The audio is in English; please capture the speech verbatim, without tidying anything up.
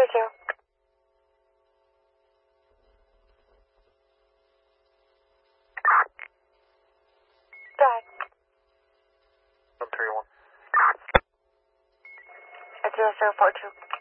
two. Go ahead. one three one. Zero zero four two.